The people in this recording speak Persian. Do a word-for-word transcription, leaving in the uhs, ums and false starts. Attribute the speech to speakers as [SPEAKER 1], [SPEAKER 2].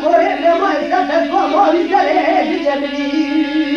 [SPEAKER 1] Corre, le mai, să te scoamă, uite-le, zice-mi.